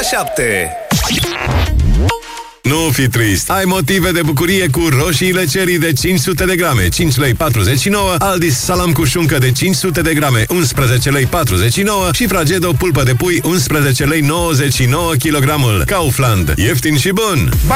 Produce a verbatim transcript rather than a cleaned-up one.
șapte. Nu fi trist, ai motive de bucurie cu roșiile Cherry de cinci sute de grame, cinci lei patruzeci și nouă, Aldis salam cu șuncă de cinci sute de grame, unsprezece lei patruzeci și nouă și Fragedo pulpă de pui unsprezece lei nouăzeci și nouă kilogramul. Kaufland, ieftin și bun!